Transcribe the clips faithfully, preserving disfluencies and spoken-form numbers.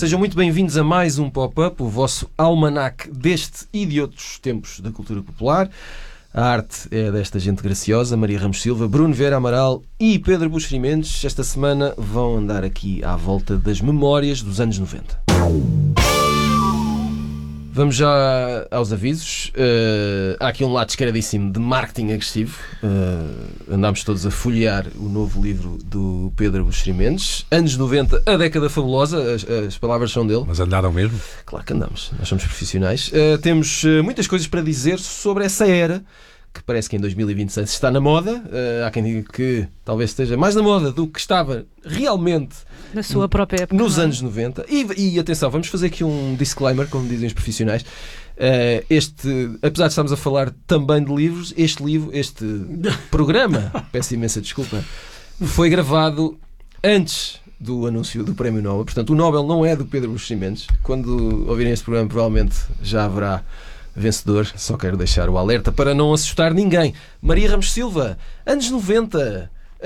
Sejam muito bem-vindos a mais um Pop-Up, o vosso almanaque deste e de outros tempos da cultura popular. A arte é desta gente graciosa, Maria Ramos Silva, Bruno Vieira Amaral e Pedro Buxeri Mendes. Esta semana vão andar aqui à volta das memórias dos anos noventa. Vamos já aos avisos. Uh, há aqui um lado descaradíssimo de marketing agressivo. Uh, andámos todos a folhear o novo livro do Pedro Buxeri Mendes. Anos noventa, a década fabulosa. As, as palavras são dele. Mas andaram mesmo? Claro que andamos. Nós somos profissionais. Uh, temos uh, muitas coisas para dizer sobre essa era, que parece que em dois mil e vinte e seis está na moda. Uh, há quem diga que talvez esteja mais na moda do que estava realmente na sua própria época, nos não é? anos noventa. E, e atenção, vamos fazer aqui um disclaimer, como dizem os profissionais. Uh, este, apesar de estarmos a falar também de livros, este livro, este programa, peço imensa desculpa, foi gravado antes do anúncio do Prémio Nobel. Portanto, o Nobel não é do Pedro Buxeri Mendes. Quando ouvirem este programa, provavelmente já haverá vencedor. Só quero deixar o alerta para não assustar ninguém. Maria Ramos Silva, anos noventa.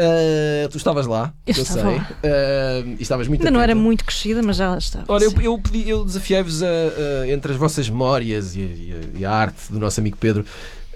Uh, tu estavas lá, eu, eu estava sei. lá. Uh, e estavas muito Ainda não atenta. era muito crescida, mas já lá estava. Ora, eu, eu, pedi, eu desafiei-vos a, a, entre as vossas memórias e a, e a arte do nosso amigo Pedro,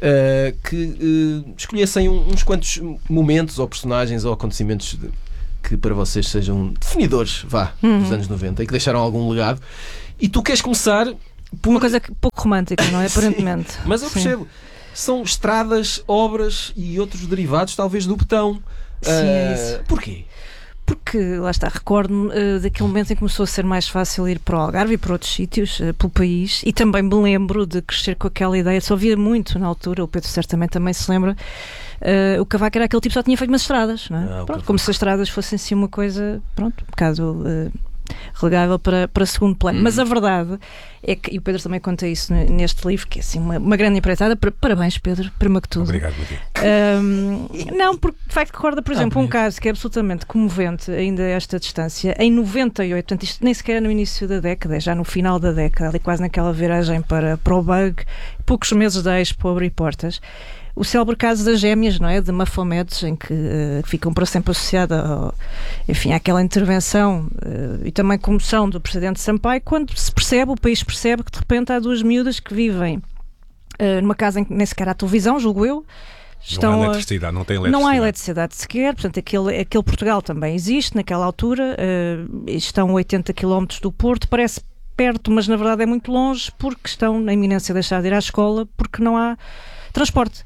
uh, que uh, escolhessem uns quantos momentos ou personagens ou acontecimentos de, que para vocês sejam definidores, vá, uhum. dos anos noventa e que deixaram algum legado. E tu queres começar por uma coisa pouco romântica, não é? Aparentemente. Mas eu Sim. percebo. São estradas, obras e outros derivados, talvez, do betão. Sim, é isso. Uh, porquê? Porque, lá está, recordo-me uh, daquele momento em que começou a ser mais fácil ir para o Algarve e para outros sítios, uh, pelo país, e também me lembro de crescer com aquela ideia, só via muito na altura, o Pedro certamente também se lembra, uh, o Cavaco era aquele tipo que só tinha feito umas estradas, não é? Ah, pronto, como se as estradas fossem assim uma coisa, pronto, um bocado uh, relegável para, para segundo plano. Hum. Mas a verdade é que, e o Pedro também conta isso neste livro, que é assim uma, uma grande empreitada. Parabéns, Pedro, primeiro que tudo. Obrigado, Maria. Um, não, porque de facto recorda, por exemplo, ah, um caso que é absolutamente comovente ainda a esta distância. Em noventa e oito, portanto isto nem sequer é no início da década, é já no final da década, ali quase naquela viragem para, para o Bug, poucos meses da Expo abrir portas. O célebre caso das gêmeas, não é? De Mafomedes, em que uh, ficam para sempre associada ao, enfim, àquela intervenção uh, e também comoção do presidente Sampaio, quando se percebe, o país percebe que de repente há duas miúdas que vivem uh, numa casa em que nem sequer há televisão, julgo eu. Estão não há eletricidade, não tem eletricidade. Não há eletricidade sequer, portanto aquele, aquele Portugal também existe naquela altura, uh, estão a oitenta quilómetros do Porto, parece perto, mas na verdade é muito longe, porque estão na iminência de deixar de ir à escola, porque não há transporte.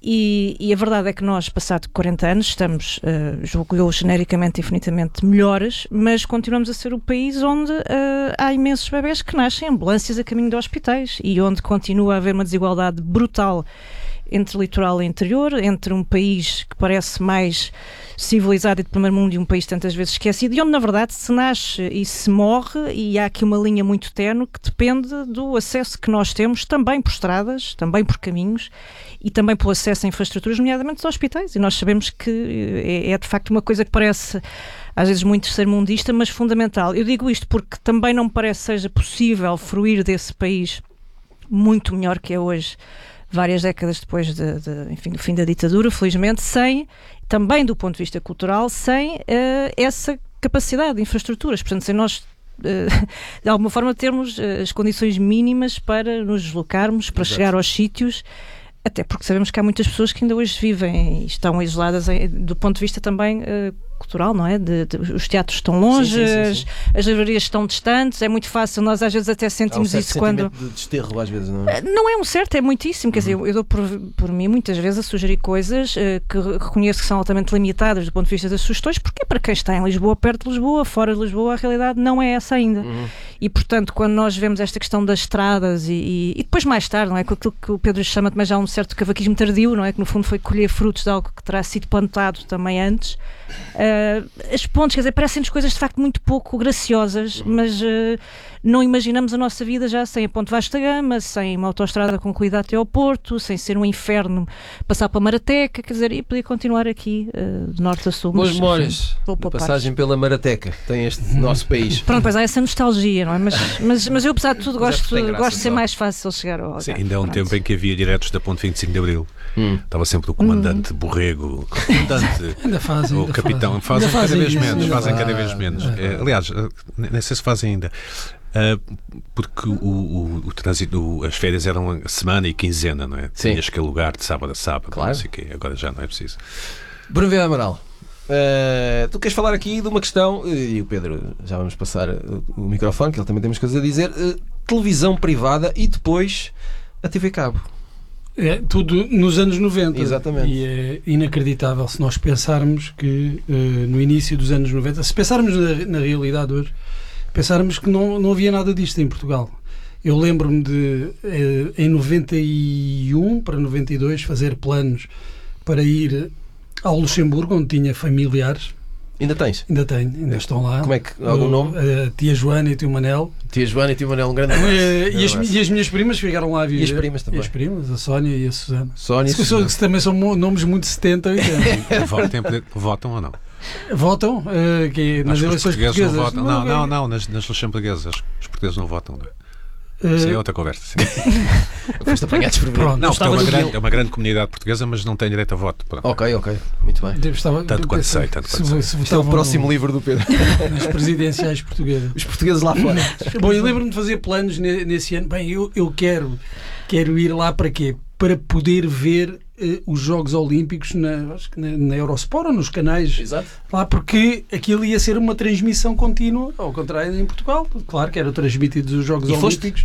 E, e a verdade é que nós, passado quarenta anos, estamos, uh, julgo eu, genericamente infinitamente melhores, mas continuamos a ser o país onde uh, há imensos bebés que nascem em ambulâncias a caminho de hospitais e onde continua a haver uma desigualdade brutal entre litoral e interior, entre um país que parece mais civilizado e de primeiro mundo e um país tantas vezes esquecido, e onde na verdade se nasce e se morre, e há aqui uma linha muito ténue que depende do acesso que nós temos, também por estradas, também por caminhos e também pelo acesso a infraestruturas, nomeadamente os hospitais, e nós sabemos que é, é de facto uma coisa que parece às vezes muito terceiro-mundista, mas fundamental. Eu digo isto porque também não me parece seja possível fruir desse país muito melhor que é hoje, várias décadas depois de, de, enfim, do fim da ditadura, felizmente, sem, também do ponto de vista cultural, sem uh, essa capacidade de infraestruturas. Portanto, sem nós, uh, de alguma forma, termos uh, as condições mínimas para nos deslocarmos, para Exato. Chegar aos sítios, até porque sabemos que há muitas pessoas que ainda hoje vivem e estão isoladas em, do ponto de vista também uh, cultural, não é? De, de, os teatros estão longe, sim, sim, sim, sim. As, as livrarias estão distantes, é muito fácil, nós às vezes até sentimos há um isso quando... de desterro às vezes, não é? Não é um certo, é muitíssimo, quer uhum. dizer, eu, eu dou por, por mim muitas vezes a sugerir coisas uh, que reconheço que são altamente limitadas do ponto de vista das sugestões, porque é para quem está em Lisboa, perto de Lisboa, fora de Lisboa, a realidade não é essa ainda. Uhum. E portanto, quando nós vemos esta questão das estradas e, e, e depois mais tarde, não é? Com aquilo que o Pedro chama também já um certo cavaquismo tardio, não é? Que no fundo foi colher frutos de algo que terá sido plantado também antes. Uh, as pontes, quer dizer, parecem-nos coisas de facto muito pouco graciosas, mas uh, não imaginamos a nossa vida já sem a Ponte Vasco da Gama, sem uma autoestrada concluída até ao Porto, sem ser um inferno passar para Marateca, quer dizer, e podia continuar aqui uh, de norte a sul. Boas memórias, passagem pela Marateca, tem este nosso país. Pronto, pois há essa nostalgia, não não é? Mas, mas, mas eu, apesar de tudo, Mas é gosto, porque tem graça, gosto de ser só. mais fácil chegar ao Algarve. Sim, ainda há um Pronto. tempo em que havia diretos da Ponte vinte e cinco de Abril. Hum. Estava sempre o comandante Borrego, o comandante, Ainda fazem, o ainda capitão. fazem. Fazem Ainda cada vez isso, menos, ainda fazem fazem. cada vez menos. Ah, Eh, aliás, eh, nem sei se fazem ainda. Uh, porque o, o, o trânsito, o- as férias eram semana e quinzena, não é? Sim. Tinhas que alugar de sábado a sábado, Claro. não sei o quê. Agora já não é preciso. Bruno Vieira Amaral, uh, tu queres falar aqui de uma questão, uh, e o Pedro, já vamos passar uh, o microfone, que ele também tem umas coisas a dizer, uh, televisão privada e depois a T V Cabo. É, tudo nos anos noventa. Exatamente. E é inacreditável se nós pensarmos que eh, no início dos anos noventa, se pensarmos na, na realidade hoje, pensarmos que não, não havia nada disto em Portugal. Eu lembro-me de, eh, em noventa e um para noventa e dois, fazer planos para ir ao Luxemburgo, onde tinha familiares. Ainda tens? Ainda tenho, ainda estão lá. Como é que, algum O- nome? A tia Joana e o tio Manel. Tia Joana e Tio Manel, um grande abraço. Eh, e, as, abraço. e as minhas primas ficaram lá a viver. E as primas também. E as primas, a Sónia e a Susana. Sónia, Que são- que também são mo- nomes muito setenta, oitenta. Votam, votam ou não? Votam eh, que é nas Acho que os eleições portugueses não portuguesas. votam. Não, não, não, nas, nas luxemburguesas. Os portugueses não votam. Não é? Isso é Eh, outra conversa. Sim. foste apanhado por Pronto. Não, porque é estava uma, no grande, guião. é uma grande comunidade portuguesa, mas não tem direito a voto. Pronto. Ok, ok, muito bem. eu estava- Tanto quanto se- sei, tanto se- quanto sei. se Isto é o votavam próximo livro do Pedro. nas presidenciais portuguesas. Os portugueses lá fora. Bom, eu lembro-me de fazer planos ne- nesse ano. Bem, eu, eu quero, quero ir lá para quê? Para poder ver eh, os Jogos Olímpicos na, acho que na, na Eurosport ou nos canais Exato. lá, porque aquilo ia ser uma transmissão contínua, ao contrário em Portugal. Claro que eram transmitidos os Jogos E foste? Olímpicos.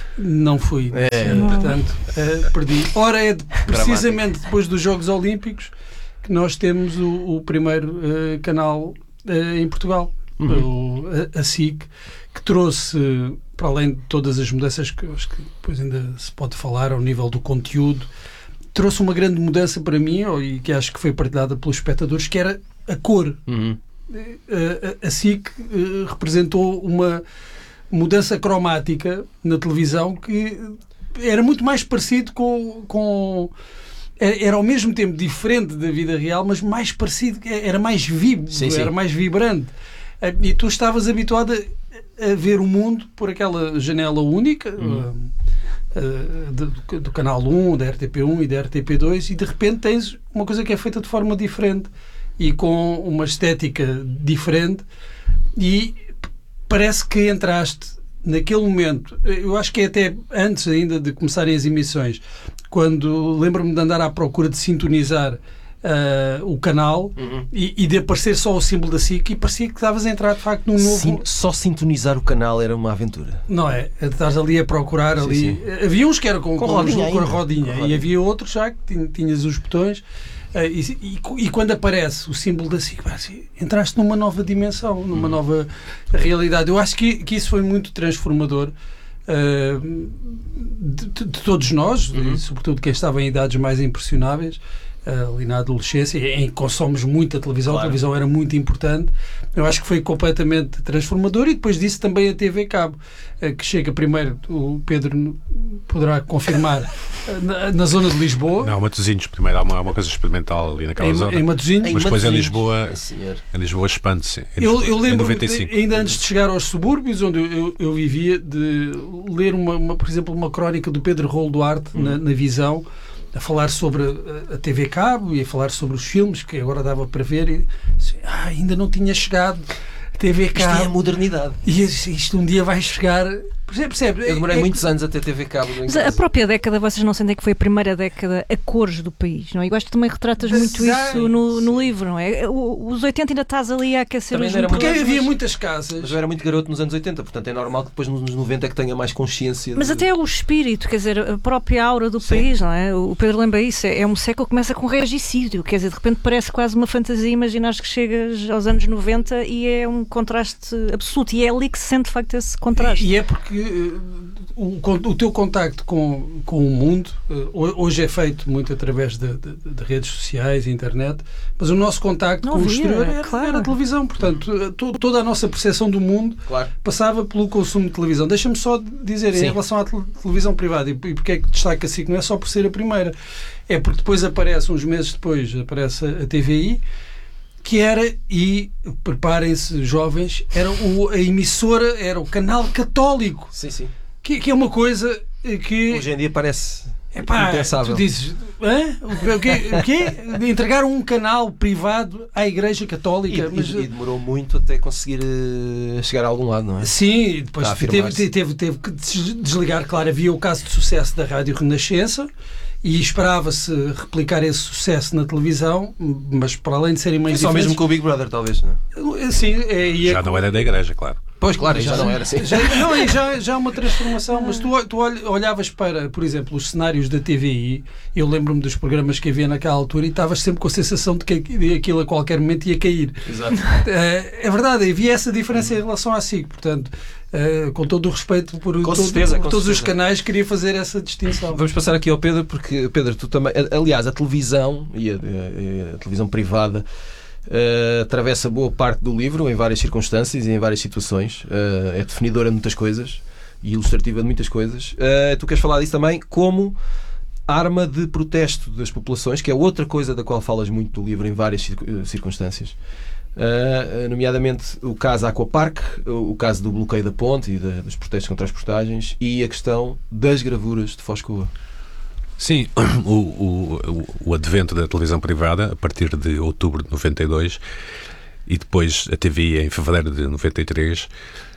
Não fui. É. Portanto, eh, perdi. Ora, é de- precisamente depois dos Jogos Olímpicos que nós temos o, o primeiro eh, canal eh, em Portugal, o- a, a S I C, que trouxe, eh, para além de todas as mudanças que eu acho que depois ainda se pode falar ao nível do conteúdo, trouxe uma grande mudança para mim, ou- e que acho que foi partilhada pelos espectadores, que era a cor. Uhum. Eh, a, a S I C eh, representou uma mudança cromática na televisão que era muito mais parecido com, com era era ao mesmo tempo diferente da vida real, mas mais parecido, era mais vivo, Sim, sim. era mais vibrante. Eh, E tu estavas habituado a, a ver o mundo por aquela janela única, Uhum. eh, eh, do, do canal um, da R T P um e da R T P dois, e de repente tens uma coisa que é feita de forma diferente e com uma estética diferente, e parece que entraste naquele momento. Eu acho que é até antes ainda de começarem as emissões, quando lembro-me de andar à procura de sintonizar ah, o canal Uhum. e, e de aparecer só o símbolo da S I C, e parecia que estavas a entrar de facto num novo. Sim, só sintonizar o canal era uma aventura. Não é? Estás ali a procurar Sim, ali. sim. Havia uns que eram com, Com com, rodinha os- com a ainda. rodinha, Com e rodinha. havia outros já que tin- tinhas os botões. eh, e, e- e quando aparece o símbolo da S I C, parece, entraste numa nova dimensão, numa Hum. nova realidade. Eu acho que, que isso foi muito transformador eh, de, de- de todos nós, Uhum. e sobretudo quem estava em idades mais impressionáveis, eh, ali na adolescência, em que consomos muita televisão. Claro. A televisão era muito importante. Eu acho que foi completamente transformador, e depois disso também a T V Cabo, eh, que chega primeiro, o Pedro poderá confirmar, eh, na, na zona de Lisboa, Não, Matosinhos, primeiro há uma, há uma coisa experimental ali naquela em, zona. em Matosinhos. Em Mas depois em Matosinhos. Lisboa, Sim, senhor. em Lisboa expande-se. Em Eu, eu em lembro, noventa e cinco. ainda antes de chegar aos subúrbios, onde eu, eu, eu vivia, de ler, uma, uma, por exemplo, uma crónica do Pedro Rolo Duarte na, na Visão, a falar sobre a, a T V Cabo e a falar sobre os filmes que agora dava para ver. E, assim, ah, ainda não tinha chegado a T V Isto é a Cabo. modernidade. E isto isto um dia vai chegar. Percebe? percebe? Eu demorei É- é- muitos anos a ter T V Cabo. em Mas a casa. própria década, vocês não sentem que foi a primeira década a cores do país, não é? Eu acho que também retratas muito Design, isso no, no livro, não é? O- Os oitenta ainda estás ali a aquecer Também os não era Porque motores, havia mas- muitas Mas casas. eu era muito garoto nos anos oitenta, portanto é normal que depois nos noventa é que tenha mais consciência. Mas de- até o espírito, quer dizer, a própria aura do Sim. país, não é? O Pedro lembra isso, é é um século que começa com regicídio, quer dizer, de repente parece quase uma fantasia, imaginares que chegas aos anos noventa e é um contraste absoluto, e é ali que se sente de facto esse contraste. E é porque eh, o, con- o teu contacto com, com o mundo eh, ho- hoje é feito muito através de, de- de redes sociais e internet, mas o nosso contacto Não com o havia, exterior era, claro. era a televisão. Portanto, eh, to- toda a nossa percepção do mundo Claro. passava pelo consumo de televisão. Deixa-me só dizer, Sim. em relação à tel- televisão privada, e, e porque é que destaca assim, que não é só por ser a primeira, é porque depois aparece, uns meses depois, aparece a, a T V I, que era, e preparem-se jovens, era o, a emissora, era o canal católico. Sim, sim. Que, que é uma coisa que... Hoje em dia parece Epá, impensável. tu dizes, hã? O quê? O quê? Entregar um canal privado à Igreja Católica. E, mas... e, e demorou muito até conseguir uh, chegar a algum lado, não é? Sim, e depois Está a teve, afirmar-se. teve, teve que desligar. Claro, havia o caso de sucesso da Rádio Renascença e esperava-se replicar esse sucesso na televisão, mas para além de serem É meios só mesmo diferentes... com o Big Brother, talvez, não é? Sim, é, e é- Já não era da igreja, claro. Pois, claro, já, já não era assim. Já, não, é já, já uma transformação, mas tu, tu olhavas para, por exemplo, os cenários da T V I, eu lembro-me dos programas que havia naquela altura e estavas sempre com a sensação de que aquilo a qualquer momento ia cair. Exato. É verdade, havia essa diferença em relação à S I C, portanto, com todo o respeito por, Com todo, certeza, por com todos certeza. os canais, queria fazer essa distinção. Vamos passar aqui ao Pedro, porque, Pedro, tu também... Aliás, a televisão e a, a, a televisão privada Uh, atravessa boa parte do livro em várias circunstâncias e em várias situações. Uh, é definidora de muitas coisas e ilustrativa de muitas coisas. Uh, tu queres falar disso também como arma de protesto das populações, que é outra coisa da qual falas muito do livro em várias circunstâncias. Uh, nomeadamente o caso Aquapark, o caso do bloqueio da ponte e da, dos protestos contra as portagens e a questão das gravuras de Foscoa. Sim, o, o, o advento da televisão privada, a partir de outubro de noventa e dois e depois a T V I em fevereiro de noventa e três,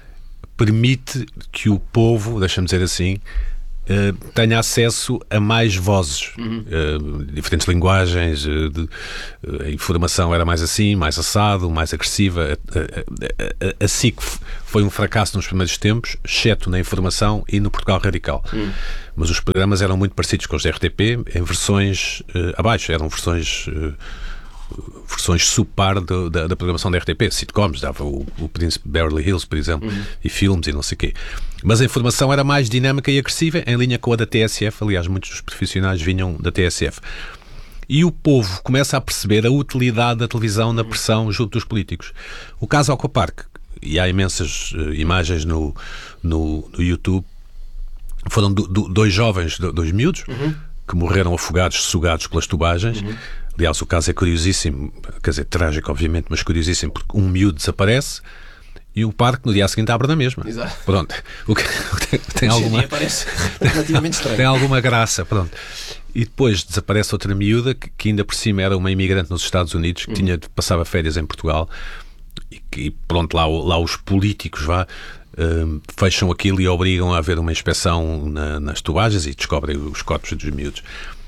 permite que o povo, deixa-me dizer assim, Uh, tenha acesso a mais vozes, uhum. uh, diferentes linguagens, uh, de, uh, a informação era mais assim, mais assado, mais agressiva. A, a, a, a S I C foi um fracasso nos primeiros tempos, exceto na informação e no Portugal Radical. Uhum. Mas os programas eram muito parecidos com os da R T P, em versões uh, abaixo, eram versões uh, versões subpar do, da, da programação da R T P, sitcoms, dava o, o Príncipe Beverly Hills, por exemplo, uhum. e filmes e não sei o quê. Mas a informação era mais dinâmica e agressiva, em linha com a da T S F. Aliás, muitos dos profissionais vinham da T S F. E o povo começa a perceber a utilidade da televisão na pressão junto dos políticos. O caso Aquapark, e há imensas uh, imagens no, no, no YouTube, foram do, do, dois jovens, dois miúdos, uhum. que morreram afogados, sugados pelas tubagens. Uhum. Aliás, o caso é curiosíssimo, quer dizer, trágico, obviamente, mas curiosíssimo, porque um miúdo desaparece e o parque no dia seguinte abre na mesma. Exato. Pronto. O que, tem, tem alguma parece relativamente estranho. Tem alguma graça, pronto. E depois desaparece outra miúda que, que ainda por cima era uma imigrante nos Estados Unidos, que uhum. tinha, passava férias em Portugal e que, pronto, lá, lá os políticos vá, um, fecham aquilo e obrigam a haver uma inspeção na, nas tubagens e descobrem os corpos dos miúdos.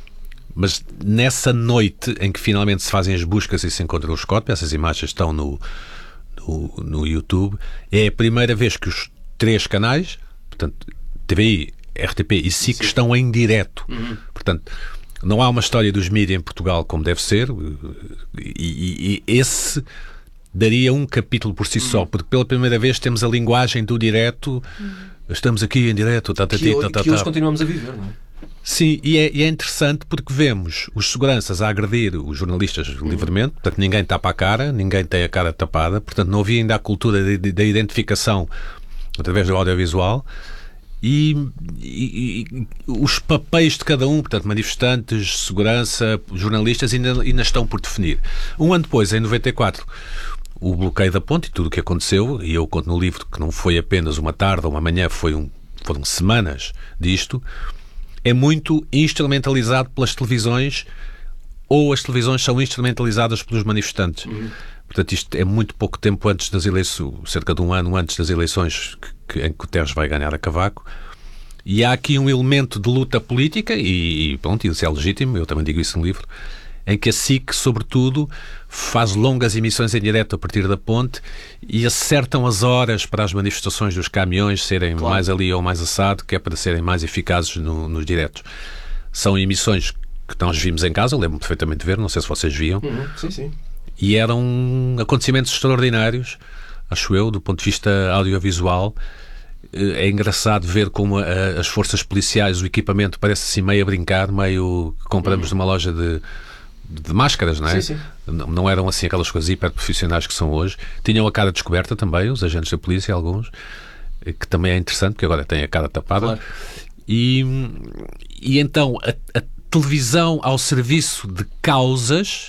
Mas nessa noite em que finalmente se fazem as buscas e se encontram os corpos, essas imagens estão no, no, no YouTube, é a primeira vez que os três canais, portanto, T V I, R T P e S I C, Sim. estão em direto. Uhum. Portanto, não há uma história dos mídias em Portugal como deve ser, e, e, e esse daria um capítulo por si uhum. só, porque pela primeira vez temos a linguagem do direto, uhum. estamos aqui em direto, tá, tá, que, tá, tá, que hoje tá. continuamos a viver, não é? Sim, e é, e é interessante porque vemos os seguranças a agredir os jornalistas uhum. livremente, portanto ninguém tapa a cara, ninguém tem a cara tapada, portanto não havia ainda a cultura da identificação através do audiovisual e, e, e os papéis de cada um, portanto manifestantes, segurança, jornalistas ainda, ainda estão por definir. Um ano depois, em noventa e quatro, o bloqueio da ponte e tudo o que aconteceu, e eu conto no livro que não foi apenas uma tarde ou uma manhã, foi um, foram semanas disto, é muito instrumentalizado pelas televisões ou as televisões são instrumentalizadas pelos manifestantes. Uhum. Portanto, isto é muito pouco tempo antes das eleições, cerca de um ano antes das eleições que, que, em que o Teres vai ganhar a Cavaco. E há aqui um elemento de luta política e, e pronto, isso é legítimo, eu também digo isso no livro, em que a S I C, sobretudo, faz longas emissões em direto a partir da ponte e acertam as horas para as manifestações dos caminhões serem claro. mais ali ou mais assado, que é para serem mais eficazes no, nos diretos. São emissões que nós vimos em casa, eu lembro-me perfeitamente de ver, não sei se vocês viam. Uhum, sim, sim. E eram acontecimentos extraordinários, acho eu, do ponto de vista audiovisual. É engraçado ver como a, as forças policiais, o equipamento parece assim meio a brincar, meio que compramos uhum. numa loja de de máscaras, não é? Sim, sim. Não, não eram assim aquelas coisas hiper profissionais que são hoje. Tinham a cara descoberta também, os agentes da polícia, alguns, que também é interessante, porque agora têm a cara tapada. Claro. E, e então a, a televisão ao serviço de causas,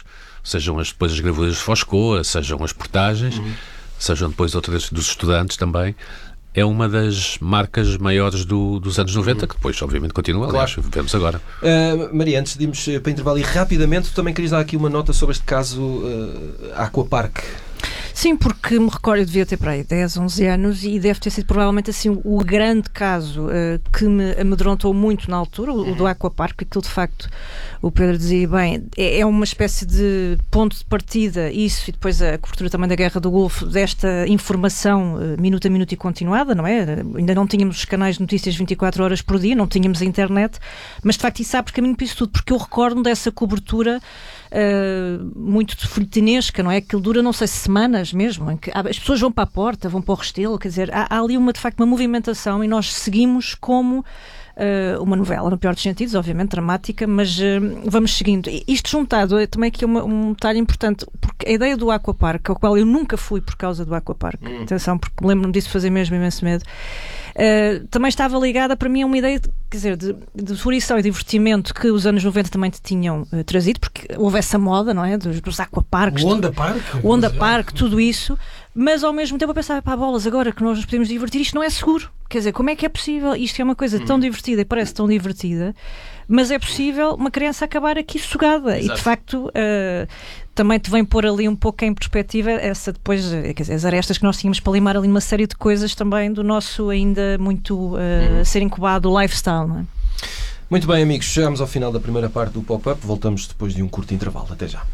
sejam as, depois as gravuras de Foscoa, sejam as portagens, uhum. sejam depois outras dos estudantes também. É uma das marcas maiores do, dos anos noventa, uhum. que depois, obviamente, continua. Aliás, claro. Vemos agora. Uh, Maria, antes de irmos para intervalo e rapidamente, tu também querias dar aqui uma nota sobre este caso uh, Aquapark. Sim, porque me recordo, eu devia ter para aí dez, onze anos e deve ter sido provavelmente assim o grande caso uh, que me amedrontou muito na altura, o, o do Aquapark, porque aquilo de facto, o Pedro dizia bem, é, é uma espécie de ponto de partida, isso, e depois a cobertura também da Guerra do Golfo, desta informação uh, minuto a minuto e continuada, não é? Ainda não tínhamos os canais de notícias vinte e quatro horas por dia, não tínhamos a internet, mas de facto isso abre caminho para isso tudo, porque eu recordo dessa cobertura Uh, muito folhetinesca, não é? Aquilo dura, não sei, semanas mesmo, em que as pessoas vão para a porta, vão para o Restelo, quer dizer, há, há ali uma, de facto, uma movimentação e nós seguimos como uh, uma novela, no pior dos sentidos, obviamente, dramática, mas uh, vamos seguindo. E isto juntado, é também aqui uma, um detalhe importante, porque a ideia do Aquapark, ao qual eu nunca fui por causa do Aquapark, hum. atenção, porque lembro-me disso fazer mesmo imenso medo, Uh, também estava ligada para mim a uma ideia de, quer dizer, de, de furição e divertimento que os anos noventa também te tinham uh, trazido, porque houve essa moda, não é? Dos, dos aquaparks, o Onda Park, o Onda Park, tudo isso, mas ao mesmo tempo eu pensava, pá, bolas, agora que nós nos podemos divertir, isto não é seguro. Quer dizer, como é que é possível? Isto é uma coisa tão divertida e parece tão divertida, mas é possível uma criança acabar aqui sugada. Exato. E de facto uh, também te vem pôr ali um pouco em perspectiva essa depois, quer dizer, as arestas que nós tínhamos para limar ali uma série de coisas também do nosso ainda muito uh, uhum. a ser incubado lifestyle, não é? Muito bem, amigos, chegamos ao final da primeira parte do Pop-Up, voltamos depois de um curto intervalo. Até já.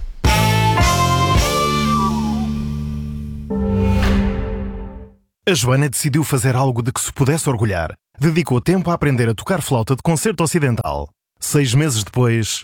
A Joana decidiu fazer algo de que se pudesse orgulhar. Dedicou tempo a aprender a tocar flauta de concerto ocidental. Seis meses depois...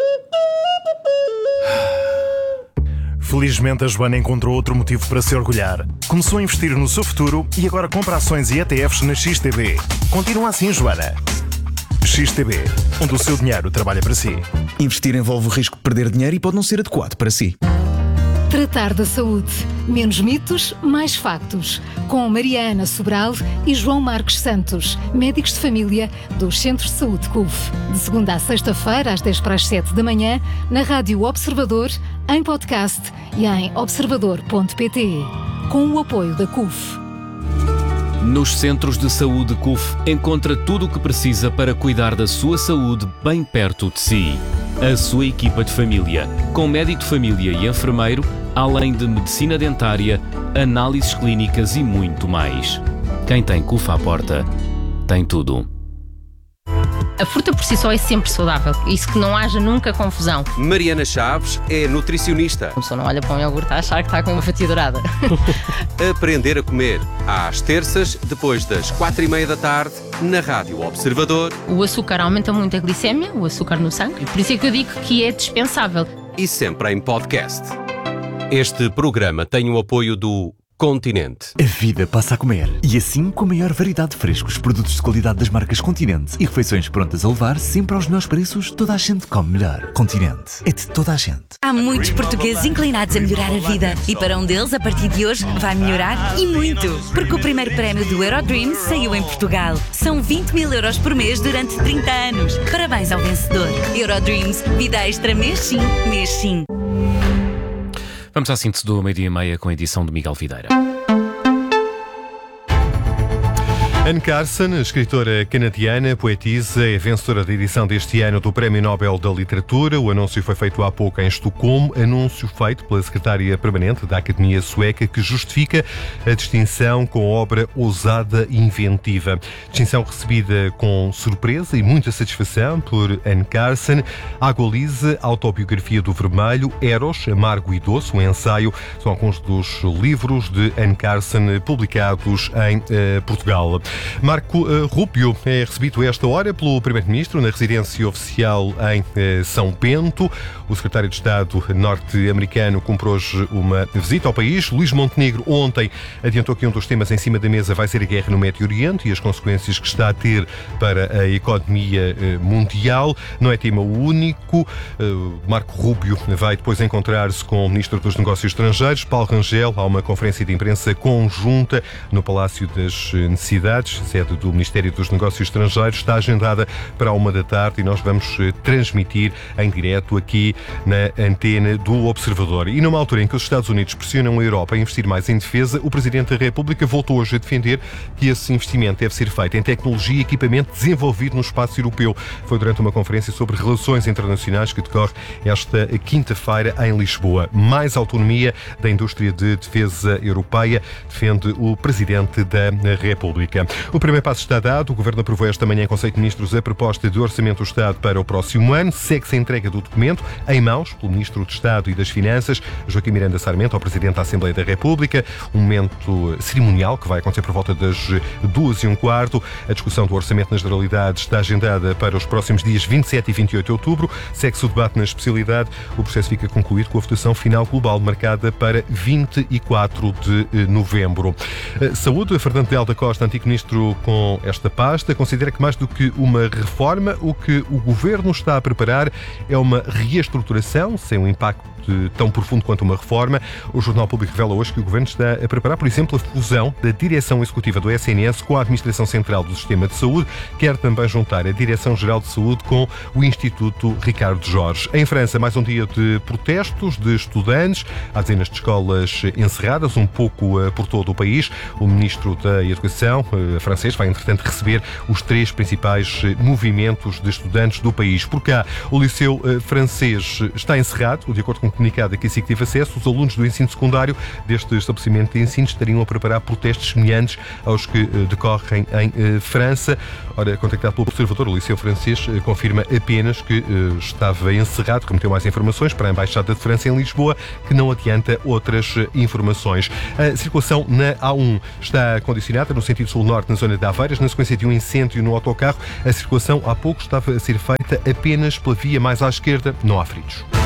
Felizmente a Joana encontrou outro motivo para se orgulhar. Começou a investir no seu futuro e agora compra ações e E T Fs na X T B. Continua assim, Joana. X T B, onde o seu dinheiro trabalha para si. Investir envolve o risco de perder dinheiro e pode não ser adequado para si. Tratar da saúde. Menos mitos, mais factos. Com Mariana Sobral e João Marcos Santos, médicos de família dos Centros de Saúde C U F. De segunda a sexta-feira, às dez para as sete da manhã, na Rádio Observador, em podcast e em observador ponto pt. Com o apoio da C U F. Nos Centros de Saúde C U F, encontra tudo o que precisa para cuidar da sua saúde bem perto de si. A sua equipa de família, com médico de família e enfermeiro, além de medicina dentária, análises clínicas e muito mais. Quem tem C U F à porta, tem tudo. A fruta por si só é sempre saudável, isso que não haja nunca confusão. Mariana Chaves é nutricionista. A pessoa não olha para um iogurte a achar que está com uma fatia dourada. Aprender a comer, às terças, depois das quatro e meia da tarde, na Rádio Observador. O açúcar aumenta muito a glicémia, o açúcar no sangue, e por isso é que eu digo que é dispensável. E sempre em podcast. Este programa tem o apoio do Continente. A vida passa a comer. E assim, com a maior variedade de frescos, produtos de qualidade das marcas Continente e refeições prontas a levar, sempre aos melhores preços, toda a gente come melhor. Continente. É de toda a gente. Há muitos portugueses inclinados a melhorar a vida. E para um deles, a partir de hoje, vai melhorar e muito. Porque o primeiro prémio do Eurodreams saiu em Portugal. São vinte mil euros por mês durante trinta anos. Parabéns ao vencedor. Eurodreams. Vida extra mês sim, mês sim. Vamos à síntese do meio-dia e meia com a edição de Miguel Videira. Anne Carson, escritora canadiana, poetisa, é vencedora da edição deste ano do Prémio Nobel da Literatura. O anúncio foi feito há pouco em Estocolmo, anúncio feito pela secretária permanente da Academia Sueca, que justifica a distinção com obra ousada e inventiva. Distinção recebida com surpresa e muita satisfação por Anne Carson. Água Lisa, Autobiografia do Vermelho, Eros, Amargo e Doce, um ensaio, são alguns dos livros de Anne Carson publicados em uh, Portugal. Marco uh, Rubio é recebido a esta hora pelo Primeiro-Ministro na residência oficial em uh, São Bento. O secretário de Estado norte-americano cumpre hoje uma visita ao país. Luís Montenegro ontem adiantou que um dos temas em cima da mesa vai ser a guerra no Médio Oriente e as consequências que está a ter para a economia uh, mundial. Não é tema único. Uh, Marco Rubio vai depois encontrar-se com o Ministro dos Negócios Estrangeiros, Paulo Rangel. Há uma conferência de imprensa conjunta no Palácio das Necessidades. Cidades, sede do Ministério dos Negócios Estrangeiros, está agendada para a uma da tarde e nós vamos transmitir em direto aqui na antena do Observador. E numa altura em que os Estados Unidos pressionam a Europa a investir mais em defesa, o Presidente da República voltou hoje a defender que esse investimento deve ser feito em tecnologia e equipamento desenvolvido no espaço europeu. Foi durante uma conferência sobre relações internacionais que decorre esta quinta-feira em Lisboa. Mais autonomia da indústria de defesa europeia, defende o Presidente da República. O primeiro passo está dado. O Governo aprovou esta manhã em Conselho de Ministros a proposta de Orçamento do Estado para o próximo ano. Segue-se a entrega do documento em mãos pelo Ministro do Estado e das Finanças, Joaquim Miranda Sarmento, ao Presidente da Assembleia da República. Um momento cerimonial que vai acontecer por volta das duas e um quarto. A discussão do Orçamento na Generalidade está agendada para os próximos dias vinte e sete e vinte e oito de outubro. Segue-se o debate na especialidade. O processo fica concluído com a votação final global marcada para vinte e quatro de novembro. Saúde, Fernando de Alda Costa, antigo ministro com esta pasta, considera que mais do que uma reforma, o que o Governo está a preparar é uma reestruturação, sem um impacto tão profundo quanto uma reforma. O Jornal Público revela hoje que o Governo está a preparar, por exemplo, a fusão da Direção Executiva do S N S com a Administração Central do Sistema de Saúde. Quer também juntar a Direção-Geral de Saúde com o Instituto Ricardo Jorge. Em França, mais um dia de protestos de estudantes. Há dezenas de escolas encerradas, um pouco por todo o país. O Ministro da Educação francês vai, entretanto, receber os três principais movimentos de estudantes do país. Por cá, o Liceu francês está encerrado, de acordo com um comunicado a que a SIC teve acesso. Os alunos do ensino secundário deste estabelecimento de ensino estariam a preparar protestos semelhantes aos que decorrem em França. Ora, contactado pelo Observador, o Liceu francês confirma apenas que estava encerrado, remeteu mais informações para a Embaixada de França em Lisboa, que não adianta outras informações. A circulação na A um está condicionada no sentido sul-norte, na zona de Aveiras, na sequência de um incêndio no autocarro. A circulação há pouco estava a ser feita apenas pela via mais à esquerda, não há feridos.